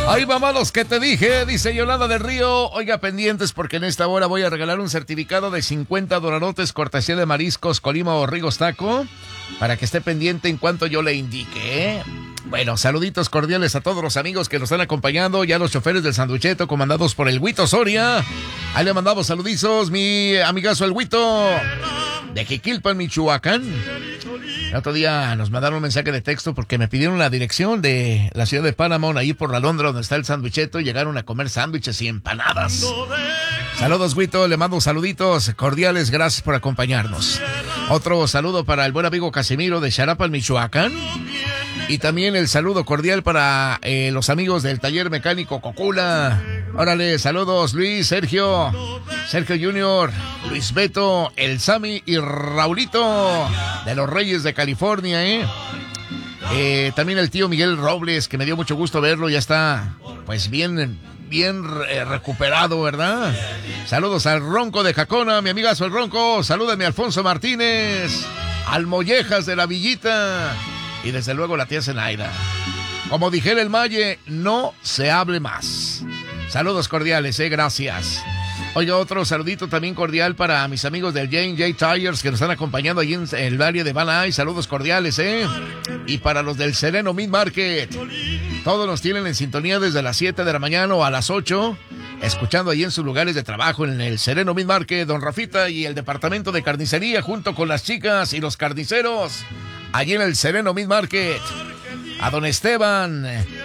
Ahí vamos los que te dije, dice Yolanda del Río. Oiga, pendientes porque en esta hora voy a regalar un certificado de $50 cortesía de Mariscos Colima o Rigos Taco, para que esté pendiente en cuanto yo le indique, ¿eh? Bueno, saluditos cordiales a todos los amigos que nos están acompañando, ya los choferes del Sanduchito comandados por el Huito Soria. Ahí le mandamos saludizos, mi amigazo el Huito de Jiquilpan, Michoacán. El otro día nos mandaron un mensaje de texto porque me pidieron la dirección de la ciudad de Paramount, ahí por la Londra donde está el Sanduchito, y llegaron a comer sándwiches y empanadas. Saludos, Huito, le mando saluditos cordiales, gracias por acompañarnos. Otro saludo para el buen amigo Casimiro de Xarapan, Michoacán. Y también el saludo cordial para los amigos del taller mecánico Cocula. Órale, saludos Luis, Sergio Junior, Luis Beto, el Sammy y Raulito de los Reyes de California, también el tío Miguel Robles, que me dio mucho gusto verlo, ya está pues bien recuperado, ¿verdad? Saludos al Ronco de Jacona, mi amigazo el Ronco. Salúdame a Alfonso Martínez, al Mollejas de la Villita. Y desde luego la tía Zenaida. Como dijera el Maye, no se hable más. Saludos cordiales, gracias. Oiga, otro saludito también cordial para mis amigos del J&J Tires que nos están acompañando allí en el área de Van Nuys. Saludos cordiales, Y para los del Sereno Meat Market. Todos nos tienen en sintonía desde las 7 de la mañana o a las 8. Escuchando allí en sus lugares de trabajo en el Sereno Meat Market, don Rafita y el departamento de carnicería junto con las chicas y los carniceros. Allí en el Sereno Meat Market, a don Esteban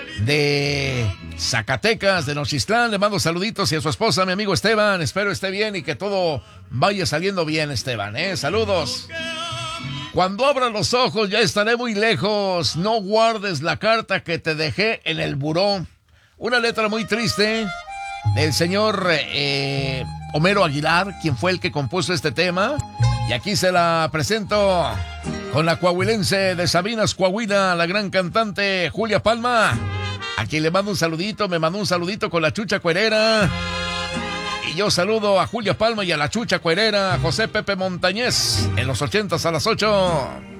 de Zacatecas, de Nochistlán, le mando saluditos, y a su esposa, mi amigo Esteban. Espero esté bien y que todo vaya saliendo bien, Esteban, Saludos. Cuando abra los ojos ya estaré muy lejos, no guardes la carta que te dejé en el buró. Una letra muy triste del señor Homero Aguilar, quien fue el que compuso este tema, y aquí se la presento con la coahuilense de Sabinas, Coahuila, la gran cantante Julia Palma, a quien le mando un saludito. Me mandó un saludito con la Chucha Cuerera. Y yo saludo a Julia Palma y a la Chucha Cuerera, José Pepe Montañez, en los 80s a las 8.